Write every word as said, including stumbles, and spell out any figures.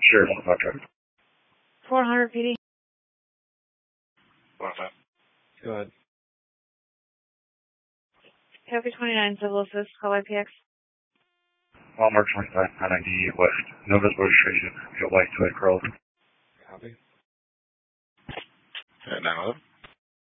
Sure, one five traffic. four hundred P D. One five. Go ahead. Copy twenty-nine, Civil Assist, call I P X. Walmart twenty-five, nine ninety West. No visible registration. Your white toy curls. Copy. At nine eleven.